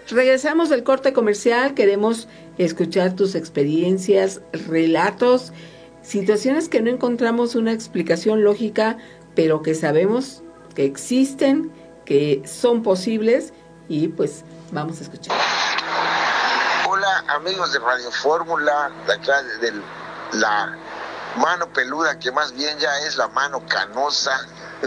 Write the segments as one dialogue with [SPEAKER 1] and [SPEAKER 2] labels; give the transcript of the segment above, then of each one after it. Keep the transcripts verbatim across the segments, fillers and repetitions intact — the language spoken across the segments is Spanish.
[SPEAKER 1] Regresamos del corte comercial, queremos escuchar tus experiencias, relatos, situaciones que no encontramos una explicación lógica, pero que sabemos que existen, que son posibles, y pues vamos a escuchar.
[SPEAKER 2] Hola amigos de Radio Fórmula, de acá de la mano peluda, que más bien ya es la mano canosa.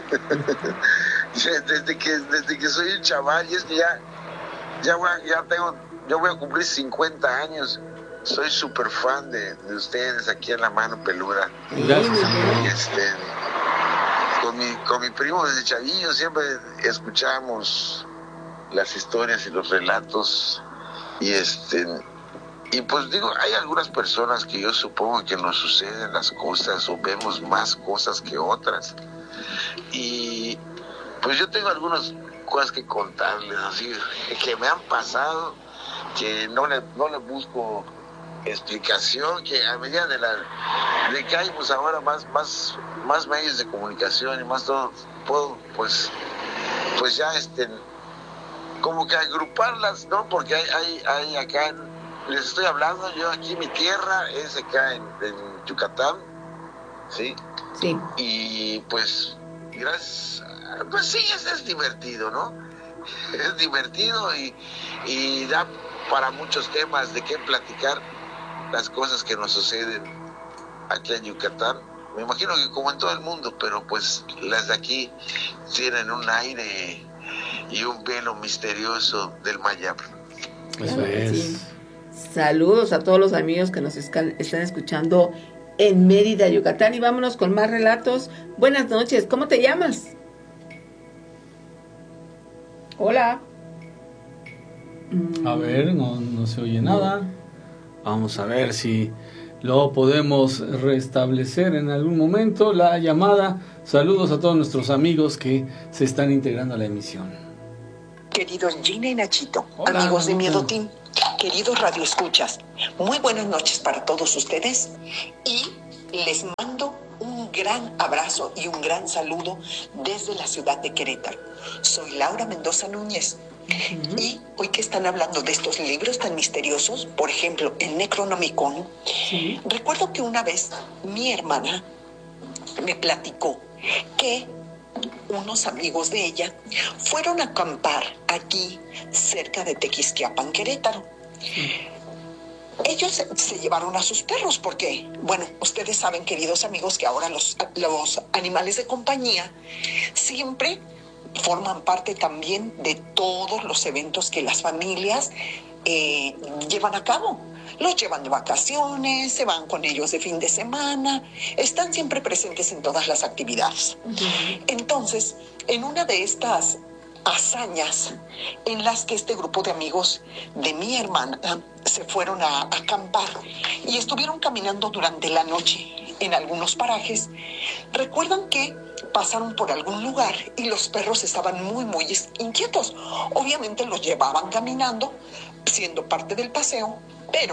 [SPEAKER 2] desde que desde que soy un chaval, y es que ya ya, voy a, ya tengo, yo voy a cumplir cincuenta años. Soy súper fan de, de ustedes aquí en la mano peluda.
[SPEAKER 1] Gracias.
[SPEAKER 2] Y este, con mi, con mi primo desde chavillo siempre escuchamos las historias y los relatos. Y este, y pues digo, hay algunas personas que yo supongo que nos suceden las cosas o vemos más cosas que otras. Y pues yo tengo algunas cosas que contarles, así, que me han pasado, que no le, no le busco explicación, que a medida de la de que hay pues ahora más más más medios de comunicación y más todo, puedo pues pues ya este como que agruparlas, ¿no? Porque hay hay, hay acá, les estoy hablando, yo aquí mi tierra es acá en, en Yucatán, sí
[SPEAKER 1] sí
[SPEAKER 2] y pues gracias, pues sí, es, es divertido, ¿no? Es divertido y, y da para muchos temas de qué platicar, las cosas que nos suceden aquí en Yucatán. Me imagino que como en todo el mundo, pero pues las de aquí tienen un aire y un velo misterioso del Mayab.
[SPEAKER 1] Claro, sí. Saludos a todos los amigos que nos están, están escuchando en Mérida, Yucatán, y vámonos con más relatos. Buenas noches, ¿cómo te llamas? Hola.
[SPEAKER 3] A ver, no, no se oye nada. Vamos a ver si lo podemos restablecer en algún momento, la llamada. Saludos a todos nuestros amigos que se están integrando a la emisión.
[SPEAKER 4] Queridos Gina y Nachito,
[SPEAKER 3] Hola,
[SPEAKER 4] amigos de
[SPEAKER 3] hola.
[SPEAKER 4] Miedotín, queridos radioescuchas, muy buenas noches para todos ustedes y les mando un gran abrazo y un gran saludo desde la ciudad de Querétaro. Soy Laura Mendoza Núñez. Uh-huh. Y hoy que están hablando de estos libros tan misteriosos, por ejemplo, el Necronomicon, sí. Recuerdo que una vez mi hermana me platicó que unos amigos de ella fueron a acampar aquí cerca de Tequisquiapan, Querétaro. Sí. Ellos se, se llevaron a sus perros porque, bueno, ustedes saben, queridos amigos, que ahora los, los animales de compañía siempre forman parte también de todos los eventos que las familias eh, llevan a cabo. Los llevan de vacaciones, se van con ellos de fin de semana, están siempre presentes en todas las actividades. Uh-huh. Entonces, en una de estas hazañas en las que este grupo de amigos de mi hermana se fueron a, a acampar y estuvieron caminando durante la noche en algunos parajes, recuerdan que pasaron por algún lugar y los perros estaban muy, muy inquietos. Obviamente los llevaban caminando, siendo parte del paseo, pero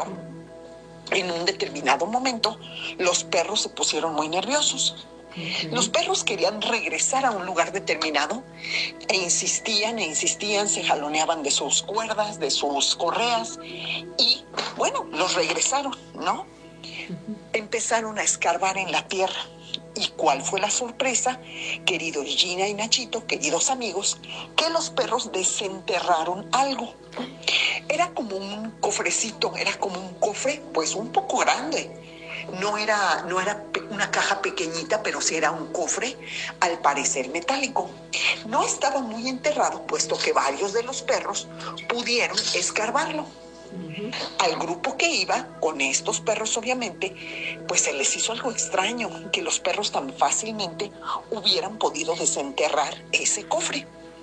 [SPEAKER 4] en un determinado momento los perros se pusieron muy nerviosos. Uh-huh. Los perros querían regresar a un lugar determinado e insistían e insistían, se jaloneaban de sus cuerdas, de sus correas y, bueno, los regresaron, ¿no? Uh-huh. Empezaron a escarbar en la tierra. ¿Y cuál fue la sorpresa, queridos Gina y Nachito, queridos amigos? Que los perros desenterraron algo. Era como un cofrecito, era como un cofre, pues un poco grande. No era, no era una caja pequeñita, pero sí era un cofre, al parecer metálico. No estaba muy enterrado, puesto que varios de los perros pudieron escarbarlo. Uh-huh. Al grupo que iba con estos perros, obviamente, pues se les hizo algo extraño que los perros tan fácilmente hubieran podido desenterrar ese cofre.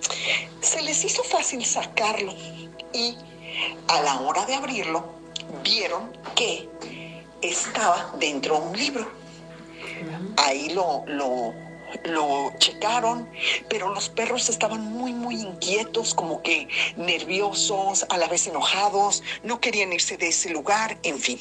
[SPEAKER 4] Se les hizo fácil sacarlo y a la hora de abrirlo vieron que estaba dentro de un libro. Uh-huh. Ahí lo, lo, lo checaron, pero los perros estaban muy, muy inquietos, como que nerviosos, a la vez enojados, no querían irse de ese lugar, en fin.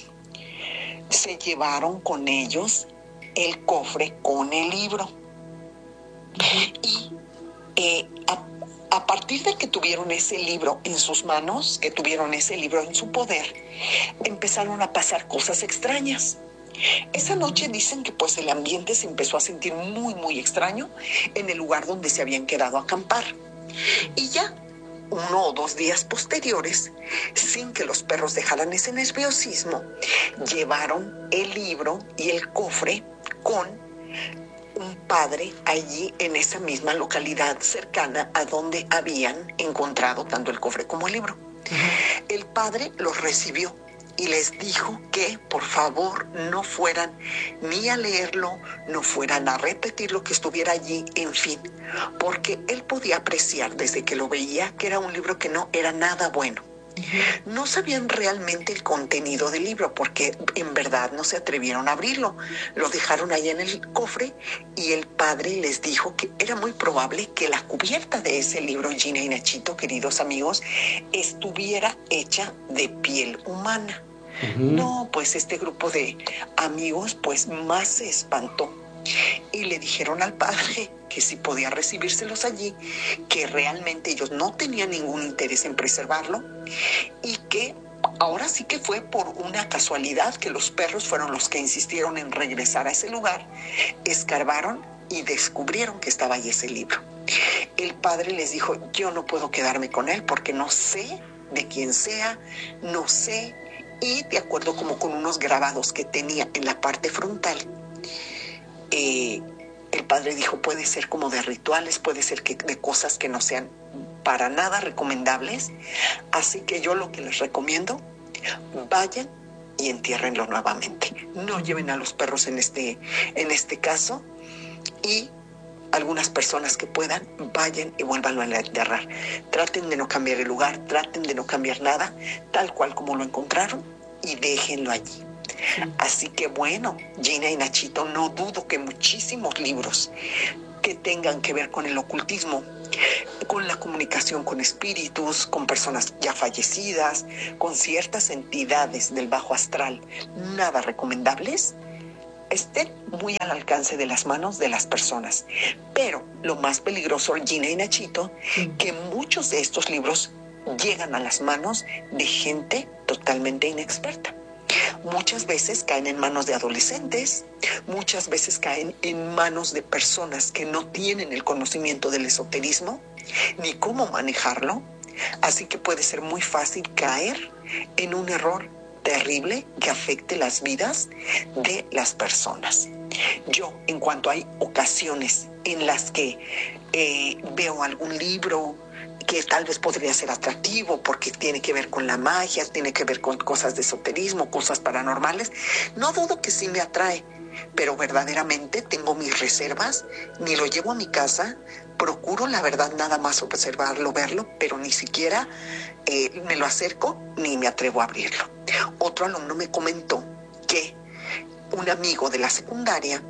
[SPEAKER 4] Se llevaron con ellos el cofre con el libro. Uh-huh. Y eh, a, A partir de que tuvieron ese libro en sus manos, que tuvieron ese libro en su poder, empezaron a pasar cosas extrañas. Esa noche dicen que pues el ambiente se empezó a sentir muy, muy extraño en el lugar donde se habían quedado a acampar. Y ya uno o dos días posteriores, sin que los perros dejaran ese nerviosismo, llevaron el libro y el cofre con un padre allí en esa misma localidad cercana a donde habían encontrado tanto el cofre como el libro. Uh-huh. El padre los recibió y les dijo que por favor no fueran ni a leerlo, no fueran a repetir lo que estuviera allí, en fin, porque él podía apreciar desde que lo veía que era un libro que no era nada bueno. No sabían realmente el contenido del libro porque en verdad no se atrevieron a abrirlo. Lo dejaron ahí en el cofre y el padre les dijo que era muy probable que la cubierta de ese libro, Gina y Nachito, queridos amigos, estuviera hecha de piel humana. Uh-huh. No, pues este grupo de amigos pues más se espantó y le dijeron al padre que si podía recibírselos allí, que realmente ellos no tenían ningún interés en preservarlo y que ahora sí que fue por una casualidad que los perros fueron los que insistieron en regresar a ese lugar, escarbaron y descubrieron que estaba ahí ese libro. El padre les dijo, yo no puedo quedarme con él porque no sé de quién sea, no sé, y de acuerdo como con unos grabados que tenía en la parte frontal, eh, el padre dijo, puede ser como de rituales, puede ser que de cosas que no sean para nada recomendables. Así que yo lo que les recomiendo, vayan y entiérrenlo nuevamente. No lleven a los perros en este, en este caso y algunas personas que puedan, vayan y vuélvanlo a enterrar. Traten de no cambiar el lugar, traten de no cambiar nada, tal cual como lo encontraron y déjenlo allí. Sí. Así que bueno, Gina y Nachito, no dudo que muchísimos libros que tengan que ver con el ocultismo, con la comunicación con espíritus, con personas ya fallecidas, con ciertas entidades del bajo astral, nada recomendables, estén muy al alcance de las manos de las personas. Pero lo más peligroso, Gina y Nachito, sí. que muchos de estos libros llegan a las manos de gente totalmente inexperta. Muchas veces caen en manos de adolescentes, muchas veces caen en manos de personas que no tienen el conocimiento del esoterismo ni cómo manejarlo, así que puede ser muy fácil caer en un error terrible que afecte las vidas de las personas. Yo, en cuanto hay ocasiones en las que eh, veo algún libro que tal vez podría ser atractivo porque tiene que ver con la magia, tiene que ver con cosas de esoterismo, cosas paranormales, no dudo que sí me atrae, pero verdaderamente tengo mis reservas, ni lo llevo a mi casa, procuro la verdad nada más observarlo, verlo, pero ni siquiera eh, me lo acerco ni me atrevo a abrirlo. Otro alumno me comentó que un amigo de la secundaria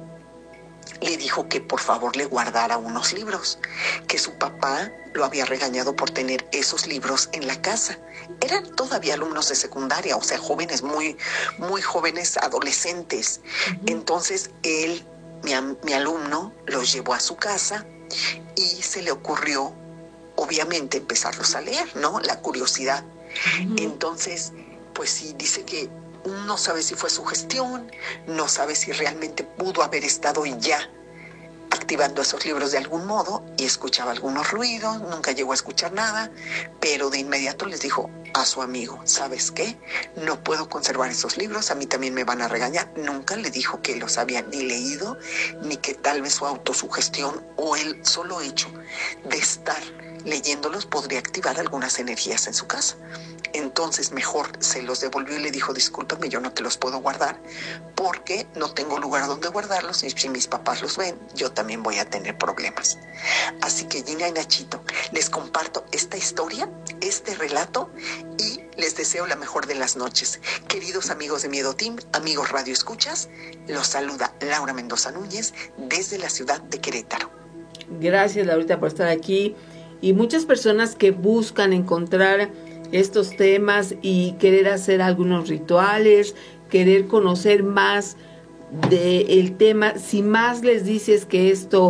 [SPEAKER 4] le dijo que por favor le guardara unos libros, que su papá lo había regañado por tener esos libros en la casa. Eran todavía alumnos de secundaria, o sea, jóvenes, muy, muy jóvenes, adolescentes. Uh-huh. Entonces, él, mi, mi alumno, los llevó a su casa y se le ocurrió, obviamente, empezarlos a leer, ¿no? La curiosidad. Uh-huh. Entonces, pues sí, dice que no sabe si fue sugestión, no sabe si realmente pudo haber estado ya activando esos libros de algún modo y escuchaba algunos ruidos, nunca llegó a escuchar nada, pero de inmediato les dijo a su amigo, ¿sabes qué? No puedo conservar esos libros, a mí también me van a regañar. Nunca le dijo que los había ni leído, ni que tal vez su autosugestión o el solo hecho de estar leyéndolos podría activar algunas energías en su casa. Entonces mejor se los devolvió y le dijo, discúlpame, yo no te los puedo guardar porque no tengo lugar donde guardarlos y si mis papás los ven, yo también voy a tener problemas. Así que Gina y Nachito, les comparto esta historia, este relato y les deseo la mejor de las noches. Queridos amigos de Miedo Team, amigos Radio Escuchas, los saluda Laura Mendoza Núñez desde la ciudad de Querétaro.
[SPEAKER 1] Gracias, Laurita, por estar aquí. Y muchas personas que buscan encontrar estos temas y querer hacer algunos rituales, querer conocer más del tema, si más les dices que esto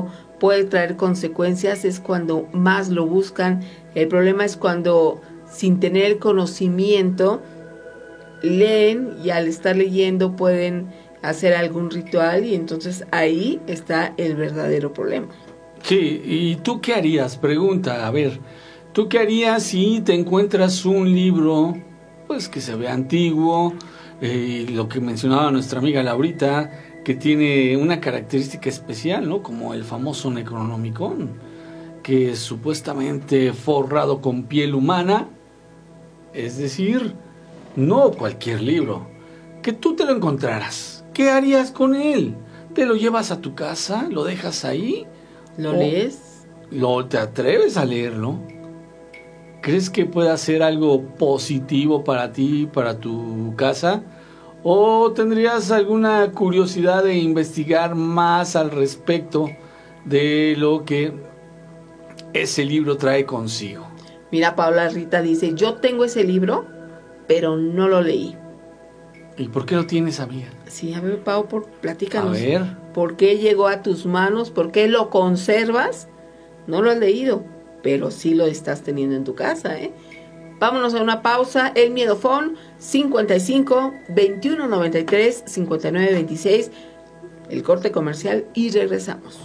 [SPEAKER 1] puede traer consecuencias, es cuando más lo buscan. El problema es cuando, sin tener conocimiento, leen y al estar leyendo pueden hacer algún ritual y entonces ahí está el verdadero problema.
[SPEAKER 3] Sí, ¿y tú qué harías? Pregunta, a ver, ¿tú qué harías si te encuentras un libro, pues que se ve antiguo, eh, lo que mencionaba nuestra amiga Laurita, que tiene una característica especial, ¿no? Como el famoso Necronomicon, que es supuestamente forrado con piel humana, es decir, no cualquier libro, que tú te lo encontraras, ¿qué harías con él? ¿Te lo llevas a tu casa? ¿Lo dejas ahí?
[SPEAKER 1] ¿Lo lees?
[SPEAKER 3] ¿Lo te atreves a leerlo? ¿Crees que pueda ser algo positivo para ti, para tu casa? ¿O tendrías alguna curiosidad de investigar más al respecto de lo que ese libro trae consigo?
[SPEAKER 1] Mira, Paula Rita dice, yo tengo ese libro, pero no lo leí.
[SPEAKER 3] ¿Y por qué lo tienes, amiga?
[SPEAKER 1] Sí, a ver, Pau, por, platícanos.
[SPEAKER 3] A ver.
[SPEAKER 1] ¿Por qué llegó a tus manos? ¿Por qué lo conservas? No lo has leído, pero sí lo estás teniendo en tu casa, ¿eh? Vámonos a una pausa. El Miedofón cincuenta y cinco, veintiuno noventa y tres, cincuenta y nueve veintiséis. El corte comercial y regresamos.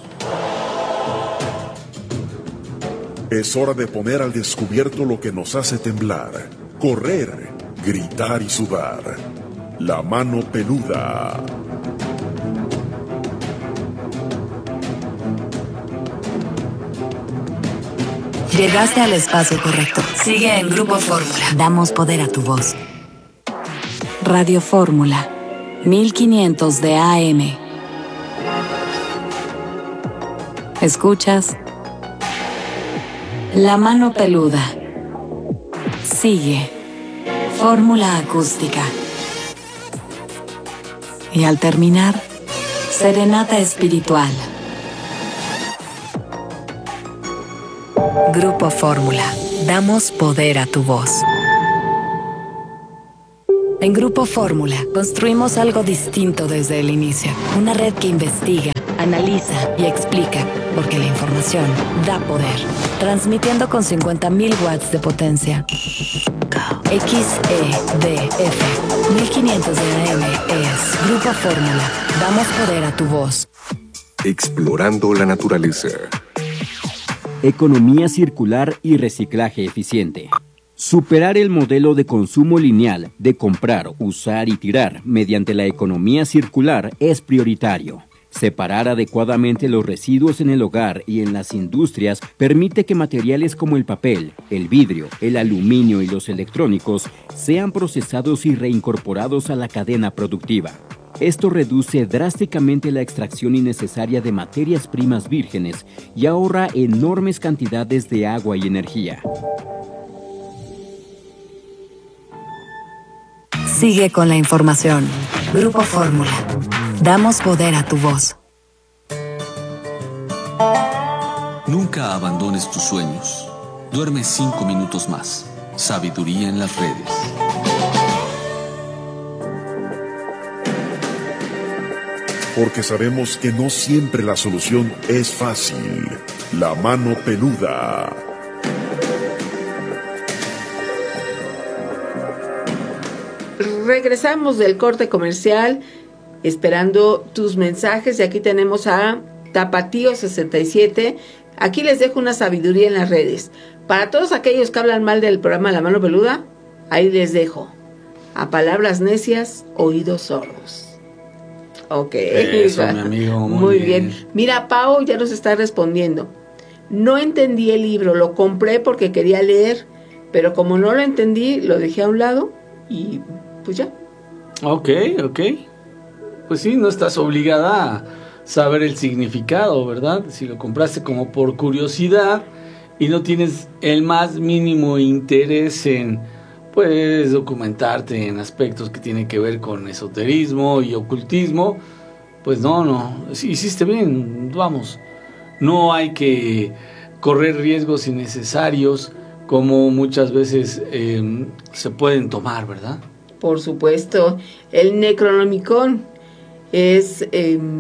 [SPEAKER 5] Es hora de poner al descubierto lo que nos hace temblar, correr, gritar y sudar. La mano peluda.
[SPEAKER 6] Llegaste al espacio correcto. Sigue en Grupo Fórmula. Damos poder a tu voz. Radio Fórmula, mil quinientos de A M. ¿Escuchas? La mano peluda. Sigue. Fórmula acústica. Y al terminar, serenata espiritual. Grupo Fórmula. Damos poder a tu voz. En Grupo Fórmula construimos algo distinto desde el inicio. Una red que investiga, analiza y explica, porque la información da poder. Transmitiendo con cincuenta mil watts de potencia. X E D F mil quinientos de A M es Grupo Fórmula. Damos poder a tu voz.
[SPEAKER 7] Explorando la naturaleza.
[SPEAKER 8] Economía circular y reciclaje eficiente. Superar el modelo de consumo lineal de comprar, usar y tirar mediante la economía circular es prioritario. Separar adecuadamente los residuos en el hogar y en las industrias permite que materiales como el papel, el vidrio, el aluminio y los electrónicos sean procesados y reincorporados a la cadena productiva. Esto reduce drásticamente la extracción innecesaria de materias primas vírgenes y ahorra enormes cantidades de agua y energía.
[SPEAKER 6] Sigue con la información. Grupo Fórmula. Damos poder a tu voz.
[SPEAKER 9] Nunca abandones tus sueños. Duerme cinco minutos más. Sabiduría en las redes.
[SPEAKER 5] Porque sabemos que no siempre la solución es fácil. La mano peluda.
[SPEAKER 1] Regresamos del corte comercial, esperando tus mensajes, y aquí tenemos a Tapatío sesenta y siete. Aquí les dejo una sabiduría en las redes. Para todos aquellos que hablan mal del programa La Mano Peluda, ahí les dejo. A palabras necias, oídos sordos. Ok.
[SPEAKER 3] Eso, mi amigo, muy,
[SPEAKER 1] muy
[SPEAKER 3] bien.
[SPEAKER 1] bien. Mira, Pau ya nos está respondiendo. No entendí el libro, lo compré porque quería leer, pero como no lo entendí, lo dejé a un lado y pues ya.
[SPEAKER 3] Ok, ok. Pues sí, no estás obligada a saber el significado, ¿verdad? Si lo compraste como por curiosidad y no tienes el más mínimo interés en, pues, documentarte en aspectos que tienen que ver con esoterismo y ocultismo, pues no, no, sí, hiciste bien, vamos. No hay que correr riesgos innecesarios como muchas veces eh, se pueden tomar, ¿verdad?
[SPEAKER 1] Por supuesto, el Necronomicon es eh,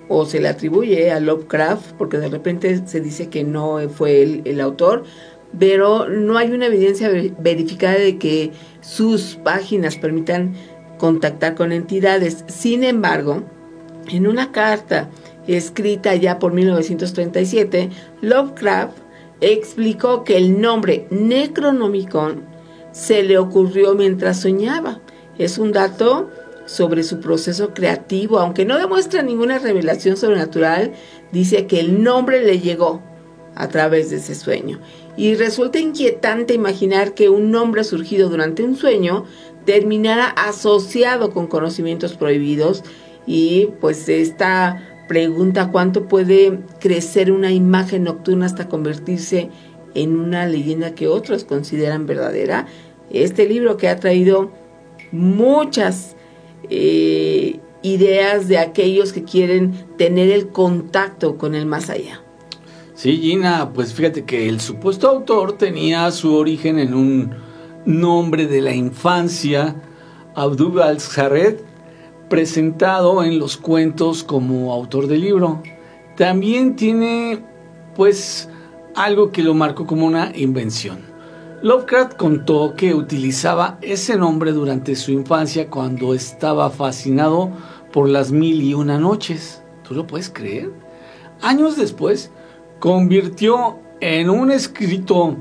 [SPEAKER 1] o se le atribuye a Lovecraft, porque de repente se dice que no fue él el autor, pero no hay una evidencia verificada de que sus páginas permitan contactar con entidades. Sin embargo, en una carta escrita ya por mil novecientos treinta y siete, Lovecraft explicó que el nombre Necronomicon se le ocurrió mientras soñaba. Es un dato sobre su proceso creativo, aunque no demuestra ninguna revelación sobrenatural. Dice que el nombre le llegó a través de ese sueño. Y resulta inquietante imaginar que un nombre surgido durante un sueño terminara asociado con conocimientos prohibidos. Y pues esta pregunta, ¿cuánto puede crecer una imagen nocturna hasta convertirse en una leyenda que otros consideran verdadera? Este libro que ha traído muchas eh, ideas de aquellos que quieren tener el contacto con el más allá.
[SPEAKER 3] Sí, Gina, pues fíjate que el supuesto autor tenía su origen en un nombre de la infancia, Abdul al-Jared, presentado en los cuentos como autor del libro. También tiene, pues, algo que lo marcó como una invención. Lovecraft contó que utilizaba ese nombre durante su infancia cuando estaba fascinado por las mil y una noches. ¿Tú lo puedes creer? Años después, convirtió en un escrito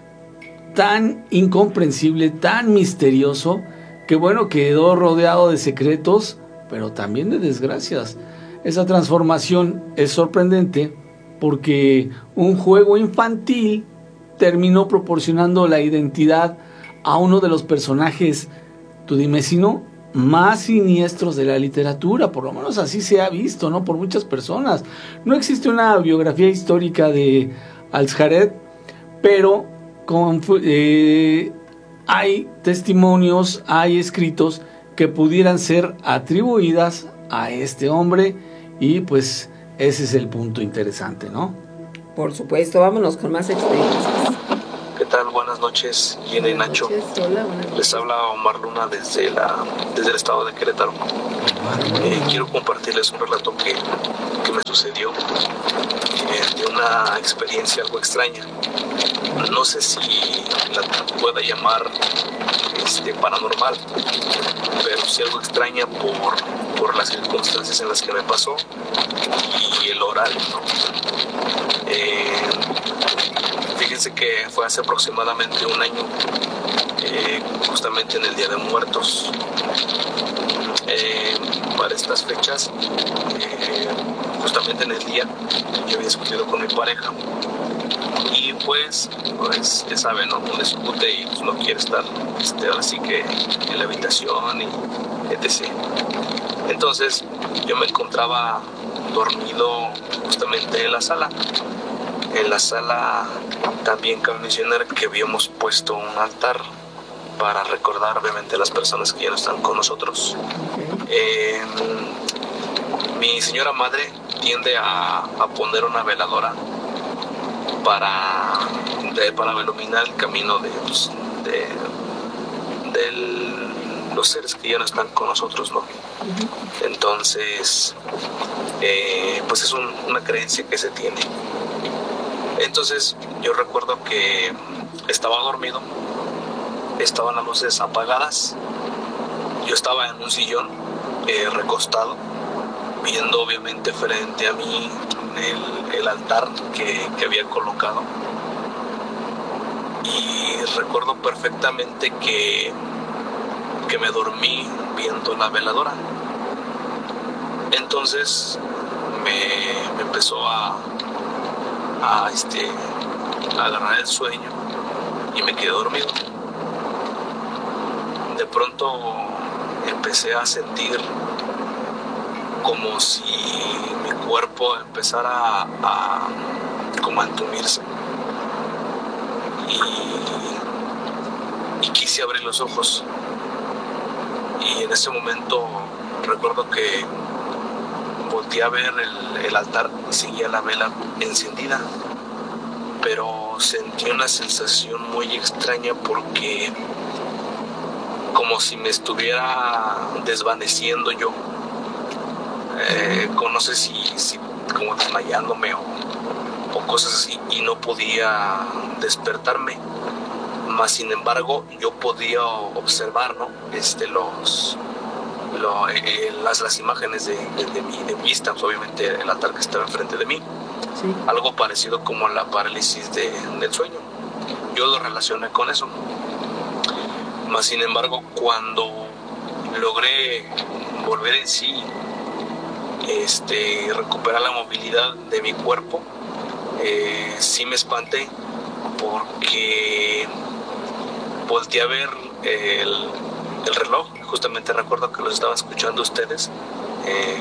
[SPEAKER 3] tan incomprensible, tan misterioso, que bueno, quedó rodeado de secretos, pero también de desgracias. Esa transformación es sorprendente porque un juego infantil terminó proporcionando la identidad a uno de los personajes, tú dime si no, más siniestros de la literatura. Por lo menos así se ha visto, ¿no? Por muchas personas. No existe una biografía histórica de al-Jared, pero con, eh, hay testimonios, hay escritos que pudieran ser atribuidas a este hombre, y pues ese es el punto interesante, ¿no?
[SPEAKER 1] Por supuesto, vámonos con más experiencias.
[SPEAKER 10] ¿Qué tal? Buenas noches, Gina y Nacho.
[SPEAKER 1] Hola, buenas
[SPEAKER 10] Les habla Omar Luna desde, la, desde el estado de Querétaro. Eh, quiero compartirles un relato que, que me sucedió, eh, de una experiencia algo extraña. No sé si la pueda llamar este, paranormal, pero sí algo extraña por, por las circunstancias en las que me pasó y el horario, ¿no? Eh, fíjense que fue hace aproximadamente un año, eh, justamente en el Día de Muertos. Eh, para estas fechas, eh, justamente en el día, yo había discutido con mi pareja y pues, pues ya saben, ¿no? Uno discute y pues, no quiere estar este, ahora sí que en la habitación y etcétera. Entonces yo me encontraba dormido justamente en la sala. En la sala también cabe mencionar que habíamos puesto un altar para recordar obviamente a las personas que ya no están con nosotros. Eh, mi señora madre tiende a, a poner una veladora para, de, para iluminar el camino de, pues, de, de los seres que ya no están con nosotros, ¿no? Entonces, eh, pues es un, una creencia que se tiene. Entonces, yo recuerdo que estaba dormido, estaban las luces apagadas, yo estaba en un sillón eh, recostado, viendo obviamente frente a mí el, el altar que, que había colocado, y recuerdo perfectamente que, que me dormí viendo la veladora. Entonces me, me empezó a, a, este, a agarrar el sueño y me quedé dormido. De pronto empecé a sentir como si mi cuerpo empezara a, a como a entumirse, y, y quise abrir los ojos, y en ese momento recuerdo que volteé a ver el, el altar y seguía la vela encendida, pero sentí una sensación muy extraña porque como si me estuviera desvaneciendo yo. eh, con, no sé si, si como desmayándome o, o cosas así, y no podía despertarme. Más sin embargo, yo podía observar, ¿no? este, los, lo, eh, las, las imágenes de, de, de, mi, de mi vista, pues, obviamente el altar que estaba enfrente de mí. Sí. Algo parecido como la parálisis de, del sueño. Yo lo relacioné con eso. Más sin embargo, cuando logré volver en sí, este, recuperar la movilidad de mi cuerpo, eh, sí me espanté porque volteé a ver el, el reloj. Justamente recuerdo que los estaba escuchando ustedes eh,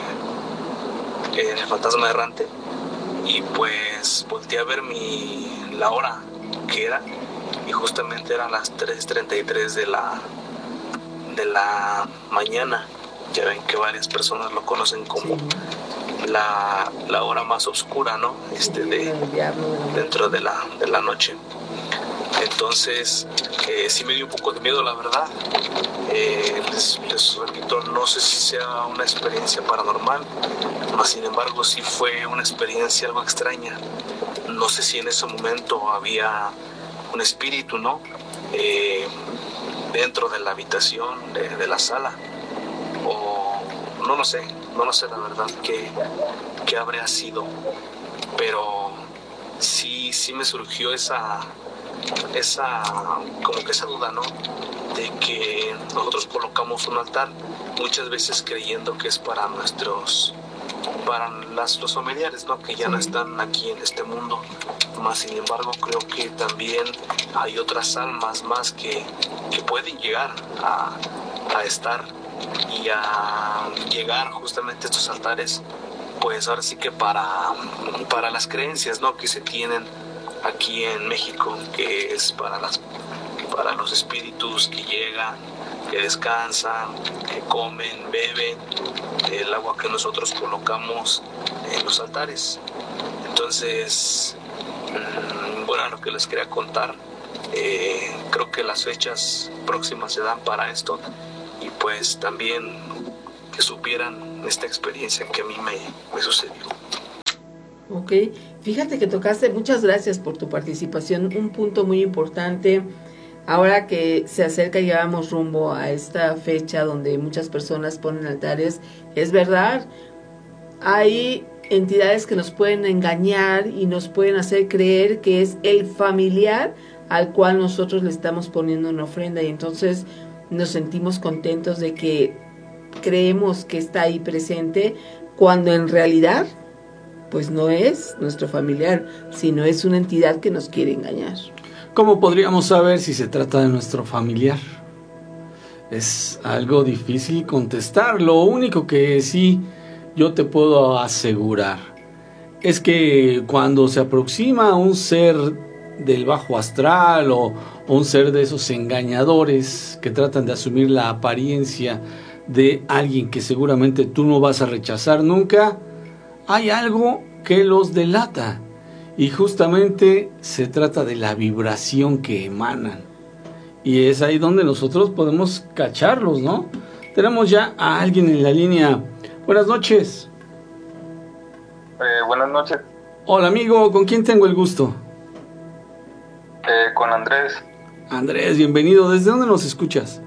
[SPEAKER 10] en El Fantasma Errante, y pues volteé a ver mi, la hora que era, y justamente eran las tres treinta y tres de la, de la mañana. Ya ven que varias personas lo conocen como sí. la, la hora más oscura, ¿no? Este, de, dentro de la, de la noche. Entonces, eh, sí me dio un poco de miedo, la verdad. Eh, les, les repito, no sé si sea una experiencia paranormal, mas sin embargo sí fue una experiencia algo extraña. No sé si en ese momento había un espíritu, ¿no? Eh, dentro de la habitación, de, de la sala, o no lo sé, no lo sé la verdad qué, qué habría sido, pero sí, sí me surgió esa... esa como que esa duda, ¿no? De que nosotros colocamos un altar muchas veces creyendo que es para nuestros para las, los familiares, ¿no? Que ya sí. no están aquí en este mundo. Más sin embargo, creo que también hay otras almas más que, que pueden llegar a, a estar y a llegar justamente a estos altares, pues ahora sí que para, para las creencias, ¿no? Que se tienen aquí en México, que es para las para los espíritus que llegan, que descansan, que comen, beben el agua que nosotros colocamos en los altares. Entonces, bueno, lo que les quería contar, eh, creo que las fechas próximas se dan para esto, y pues también que supieran esta experiencia que a mí me, me sucedió.
[SPEAKER 1] Ok, fíjate que tocaste, muchas gracias por tu participación, un punto muy importante. Ahora que se acerca y vamos rumbo a esta fecha donde muchas personas ponen altares, es verdad, hay entidades que nos pueden engañar y nos pueden hacer creer que es el familiar al cual nosotros le estamos poniendo una ofrenda, y entonces nos sentimos contentos de que creemos que está ahí presente, cuando en realidad pues no es nuestro familiar, sino es una entidad que nos quiere engañar.
[SPEAKER 3] ¿Cómo podríamos saber si se trata de nuestro familiar? Es algo difícil contestar. Lo único que sí yo te puedo asegurar es que cuando se aproxima un ser del bajo astral o, o un ser de esos engañadores que tratan de asumir la apariencia de alguien que seguramente tú no vas a rechazar nunca, hay algo que los delata, y justamente se trata de la vibración que emanan, y es ahí donde nosotros podemos cacharlos, ¿no? Tenemos ya a alguien en la línea. Buenas noches.
[SPEAKER 11] Eh, buenas noches.
[SPEAKER 3] Hola amigo, ¿con quién tengo el gusto?
[SPEAKER 11] Eh, con Andrés.
[SPEAKER 3] Andrés, bienvenido. ¿Desde dónde nos escuchas?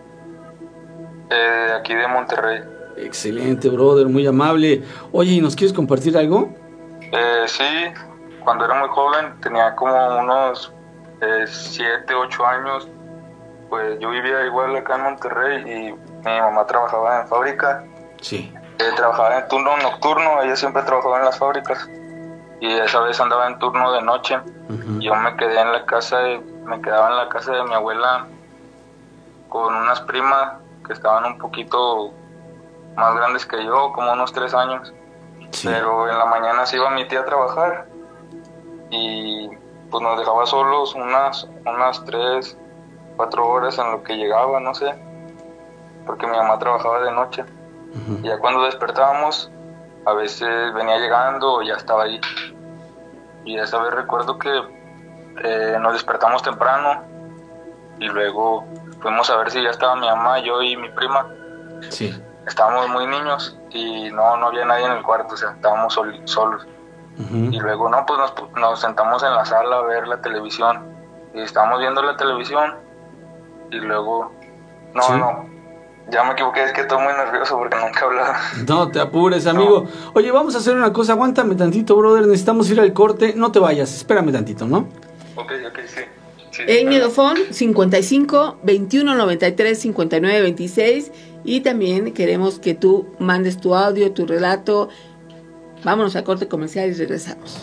[SPEAKER 11] Eh, aquí de Monterrey.
[SPEAKER 3] Excelente, brother, muy amable. Oye, ¿y nos quieres compartir algo?
[SPEAKER 11] Eh, sí, cuando era muy joven, tenía como unos siete, ocho años, pues yo vivía igual acá en Monterrey y mi mamá trabajaba en fábrica.
[SPEAKER 3] Sí.
[SPEAKER 11] Eh, trabajaba en turno nocturno, ella siempre trabajaba en las fábricas, y esa vez andaba en turno de noche. Uh-huh. Yo me quedé en la casa, de, me quedaba en la casa de mi abuela con unas primas que estaban un poquito más grandes que yo, como unos tres años. Sí. Pero en la mañana se iba mi tía a trabajar y pues nos dejaba solos unas, unas tres, cuatro horas en lo que llegaba, no sé, porque mi mamá trabajaba de noche. Uh-huh. Y ya cuando despertábamos, a veces venía llegando o ya estaba ahí. Y esa vez recuerdo que eh, nos despertamos temprano y luego fuimos a ver si ya estaba mi mamá, yo y mi prima.
[SPEAKER 3] Sí.
[SPEAKER 11] estábamos muy niños y no, no había nadie en el cuarto, o sea, estábamos sol, solos. Uh-huh. Y luego, no, pues nos, nos sentamos en la sala a ver la televisión. Y estábamos viendo la televisión y luego, no, ¿sí? no, ya me equivoqué, es que estoy muy nervioso porque nunca he hablado.
[SPEAKER 3] No te apures, amigo. No. Oye, vamos a hacer una cosa, aguántame tantito, brother, necesitamos ir al corte, no te vayas, espérame tantito, ¿no?
[SPEAKER 11] Ok, ok, sí. sí
[SPEAKER 1] en Megafon cincuenta y cinco, veintiuno noventa y tres, cincuenta y nueve veintiséis, y también queremos que tú mandes tu audio, tu relato. Vámonos a corte comercial y regresamos.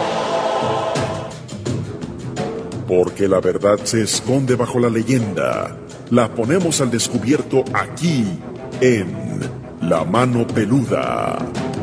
[SPEAKER 5] Porque la verdad se esconde bajo la leyenda. La ponemos al descubierto aquí, en La Mano Peluda.